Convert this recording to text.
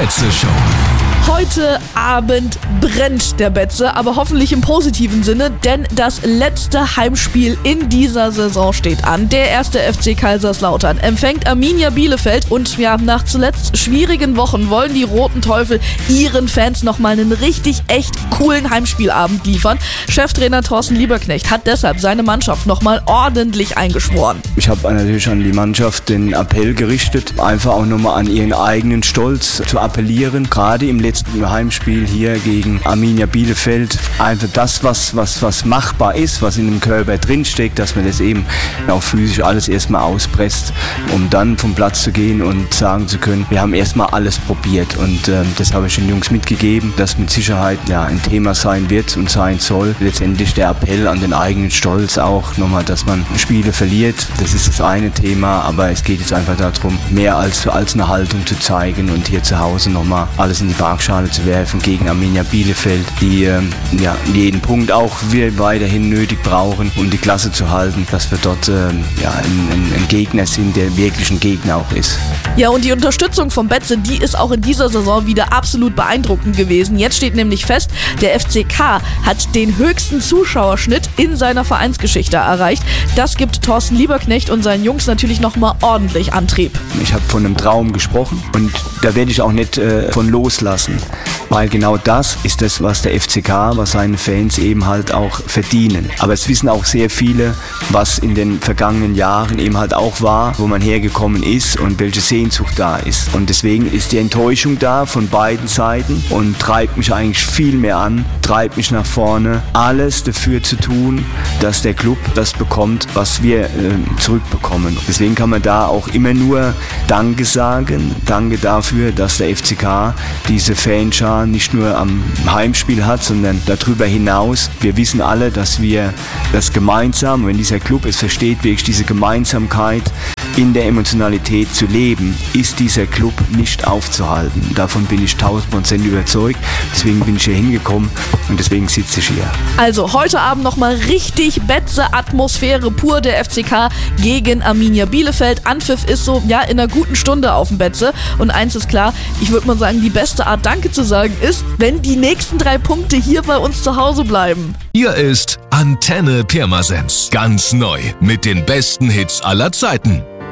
Betze-Show. Heute Abend brennt der Betze, aber hoffentlich im positiven Sinne, denn das letzte Heimspiel in dieser Saison steht an. Der erste FC Kaiserslautern empfängt Arminia Bielefeld und ja, nach zuletzt schwierigen Wochen wollen die Roten Teufel ihren Fans nochmal einen richtig echt coolen Heimspielabend liefern. Cheftrainer Thorsten Lieberknecht hat deshalb seine Mannschaft nochmal ordentlich eingeschworen. Ich habe natürlich an die Mannschaft den Appell gerichtet, einfach auch nochmal an ihren eigenen Stolz zu appellieren, gerade im letzten Heimspiel hier gegen Arminia Bielefeld, einfach das, was machbar ist, was in dem Körper drinsteckt, dass man das eben auch physisch alles erstmal auspresst, um dann vom Platz zu gehen und sagen zu können, wir haben erstmal alles probiert, und das habe ich den Jungs mitgegeben, dass mit Sicherheit ein Thema sein wird und sein soll. Letztendlich der Appell an den eigenen Stolz auch nochmal, dass man Spiele verliert, das ist das eine Thema, aber es geht jetzt einfach darum, mehr als eine Haltung zu zeigen und hier zu Hause nochmal alles in die Waagschale zu werfen gegen Arminia Bielefeld, die jeden Punkt auch wir weiterhin nötig brauchen, um die Klasse zu halten, dass wir dort ein Gegner sind, der wirklich ein Gegner auch ist. Ja, und die Unterstützung vom Betze, die ist auch in dieser Saison wieder absolut beeindruckend gewesen. Jetzt steht nämlich fest, der FCK hat den höchsten Zuschauerschnitt in seiner Vereinsgeschichte erreicht. Das gibt Thorsten Lieberknecht und seinen Jungs natürlich nochmal ordentlich Antrieb. Ich habe von einem Traum gesprochen und da werde ich auch nicht von loslassen, weil genau das ist das, was der FCK, was seine Fans eben halt auch verdienen. Aber es wissen auch sehr viele, was in den vergangenen Jahren eben halt auch war, wo man hergekommen ist und welche Sehnsucht da ist. Und deswegen ist die Enttäuschung da von beiden Seiten und treibt mich eigentlich viel mehr an, treibt mich nach vorne, alles dafür zu tun, dass der Club das bekommt, was wir zurückbekommen. Deswegen kann man da auch immer nur Danke sagen, danke dafür, dass der FCK diese Fanschar nicht nur am Heimspiel hat, sondern darüber hinaus. Wir wissen alle, dass wir das gemeinsam, wenn dieser Club es versteht, wirklich diese Gemeinsamkeit in der Emotionalität zu leben, ist dieser Club nicht aufzuhalten. Davon bin ich 1000% überzeugt. Deswegen bin ich hier hingekommen und deswegen sitze ich hier. Also heute Abend nochmal richtig Betze-Atmosphäre pur, der FCK gegen Arminia Bielefeld. Anpfiff ist so, in einer guten Stunde auf dem Betze. Und eins ist klar, ich würde mal sagen, die beste Art Danke zu sagen ist, wenn die nächsten 3 Punkte hier bei uns zu Hause bleiben. Hier ist Antenne Pirmasens. Ganz neu mit den besten Hits aller Zeiten.